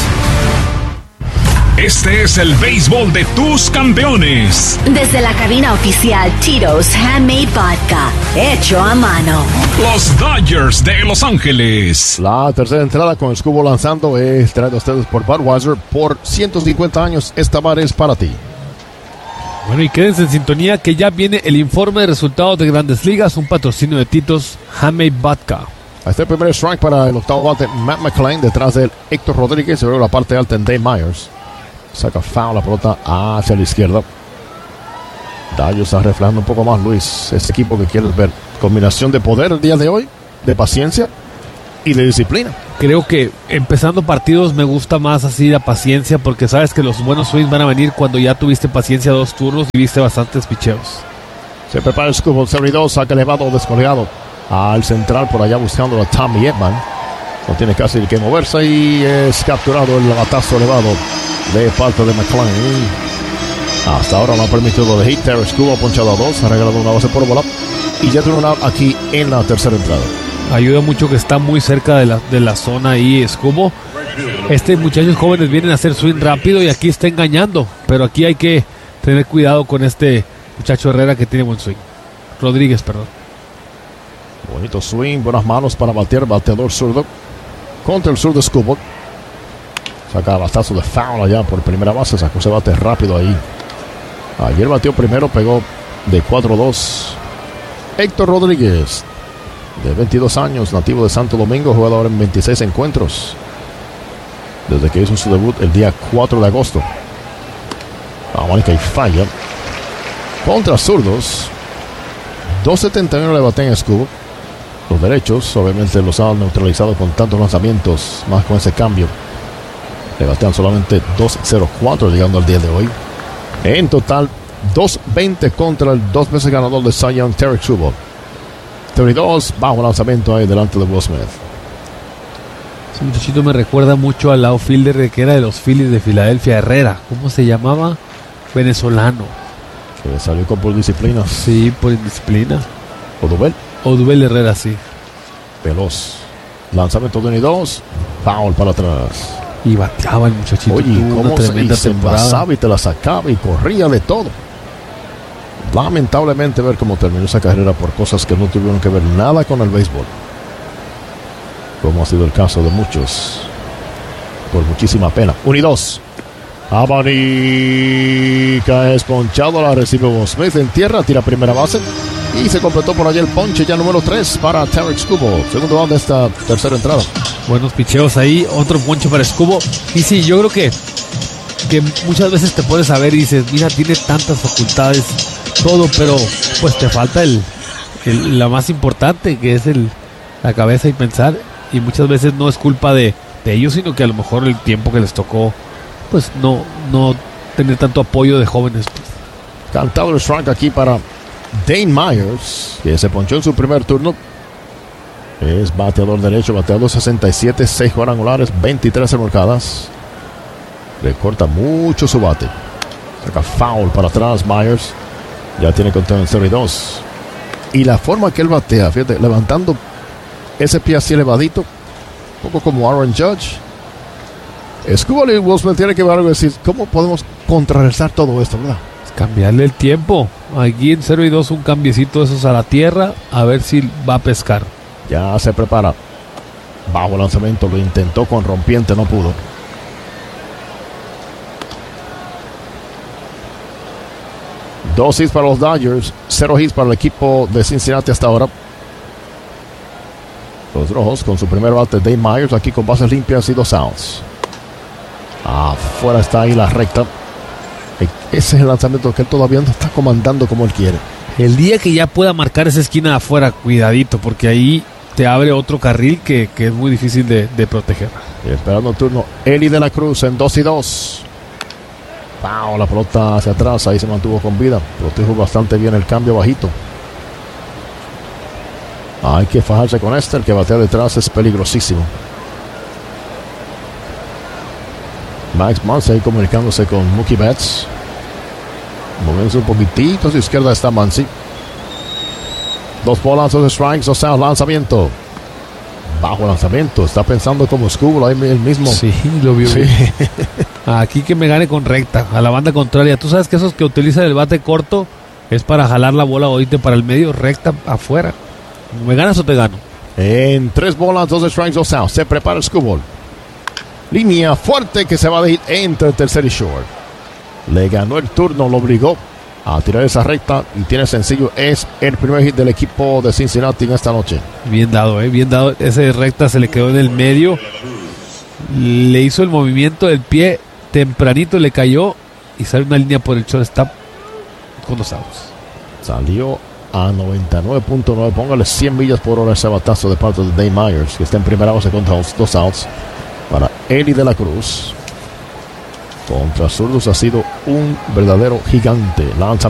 Este es el béisbol de tus campeones. Desde la cabina oficial Tito's Handmade Vodka, hecho a mano. Los Dodgers de Los Ángeles. La tercera entrada con el Scubo lanzando es traído a ustedes por Budweiser. Por 150 años, esta bar es para ti. Bueno, y quédense en sintonía que ya viene el informe de resultados de Grandes Ligas, un patrocinio de Tito's Handmade Vodka. Ahí está el primer strike para el octavo bate, Matt McClain, detrás de Héctor Rodríguez. Se ve la parte alta en Dave Myers. Saca foul la pelota hacia la izquierda. Dallo está reflejando un poco más, Luis, ese equipo que quieres ver. Combinación de poder el día de hoy, de paciencia y de disciplina. Creo que empezando partidos me gusta más así la paciencia, porque sabes que los buenos swings van a venir cuando ya tuviste paciencia 2 turnos y viste bastantes picheos. Se prepara el Scubo, 72, saca elevado, descolgado al central, por allá buscando a Tommy Edman. No tiene casi que moverse y es capturado el batazo elevado de parte de McClain. Hasta ahora no ha permitido de hit. Terry Scubo ha ponchado a 2, ha regalado una base por bola y ya tiene un out aquí en la tercera entrada. Ayuda mucho que está muy cerca de la zona ahí Scubo. Muchachos jóvenes vienen a hacer swing rápido y aquí está engañando, pero aquí hay que tener cuidado con este muchacho Herrera que tiene buen swing. Rodríguez, perdón. Bonito swing, buenas manos para batear, bateador zurdo contra el sur de Scubo. Saca batazo de foul allá por primera base, sacó ese bate rápido ahí. Ayer batió primero, pegó de 4-2. Héctor Rodríguez, de 22 años, nativo de Santo Domingo, jugador en 26 encuentros desde que hizo su debut el día 4 de agosto. Mónica y falla contra zurdos. 2.71 le baten en Scubo. Los derechos obviamente los han neutralizado con tantos lanzamientos, más con ese cambio. Le batean solamente 2.04 llegando al día de hoy. En total 2.20 contra el 2 veces ganador de Cy Young, Terry Scubo. 32 bajo lanzamiento ahí delante de Will Smith. Ese muchachito me recuerda mucho al outfielder que era de los Phillies de Filadelfia, Herrera. ¿Cómo se llamaba? Venezolano. Que salió por disciplina. Sí, por indisciplina. Odubel Herrera, sí. Veloz. Lanzamiento de 1 y 2. Foul para atrás. Y bateaba el muchachito. Oye, cómo se envasaba y te la sacaba y corría de todo. Lamentablemente ver cómo terminó esa carrera por cosas que no tuvieron que ver nada con el béisbol, como ha sido el caso de muchos, por muchísima pena. 1 y 2. Abanica es ponchado, la recibe Will Smith en tierra, tira primera base y se completó por allá el ponche ya número 3 para Terry Scubo, segundo out de esta tercera entrada. Buenos picheos ahí, otro ponche para Scubo. Y sí, yo creo que muchas veces te puedes saber y dices, mira, tiene tantas facultades, todo, pero pues te falta la más importante, que es la cabeza y pensar, y muchas veces no es culpa de ellos, sino que a lo mejor el tiempo que les tocó, pues no tener tanto apoyo de jóvenes. Cantado el strike aquí para Dane Myers, que se ponchó en su primer turno. Es bateador derecho, bateador 67, 6 cuadrangulares, 23 remolcadas. Le corta mucho su bate. Saca foul para atrás Myers. Ya tiene conteo en 0 y 2. Y la forma que él batea, fíjate, levantando ese pie así elevadito, un poco como Aaron Judge. Scubo y Will Smith tiene que ver algo y decir, ¿cómo podemos contrarrestar todo esto, verdad? Cambiarle el tiempo. Aquí en 0 y 2 un cambiecito de esos a la tierra, a ver si va a pescar. Ya se prepara. Bajo lanzamiento, lo intentó con rompiente, no pudo. Dos hits para los Dodgers, 0 hits para el equipo de Cincinnati hasta ahora. Los rojos con su primer bate, Dave Myers, aquí con bases limpias y 2 outs. Afuera está ahí la recta. Ese es el lanzamiento que él todavía no está comandando como él quiere. El día que ya pueda marcar esa esquina de afuera, cuidadito, porque ahí te abre otro carril que es muy difícil de proteger. Y esperando el turno, Eli de la Cruz en 2-2. Wow, la pelota hacia atrás, ahí se mantuvo con vida. Protejo bastante bien el cambio bajito. Hay que fajarse con el que batea detrás es peligrosísimo. Max Muncy comunicándose con Mookie Betts. Moviéndose un poquitito a su izquierda está Muncy. 2 bolas, 2 strikes, 2 outs, lanzamiento. Bajo lanzamiento, está pensando como Scooble ahí el mismo. Sí, lo vio bien. Aquí que me gane con recta, a la banda contraria. Tú sabes que esos que utilizan el bate corto es para jalar la bola oíste para el medio, recta afuera. ¿Me ganas o te gano? En 3 bolas, 2 strikes, 2 outs. Se prepara Scooble. Línea fuerte que se va de hit entre el tercer y short. Le ganó el turno, lo obligó a tirar esa recta y tiene sencillo. Es el primer hit del equipo de Cincinnati en esta noche. Bien dado, bien dado. Ese recta se le quedó en el medio. Le hizo el movimiento del pie tempranito, le cayó y sale una línea por el shortstop con 2 outs. Salió a 99.9. Póngale 100 millas por hora ese batazo de parte de Dave Myers, que está en primera base con 2 outs. Para Eli de la Cruz. Contra zurdos ha sido un verdadero gigante. Lanza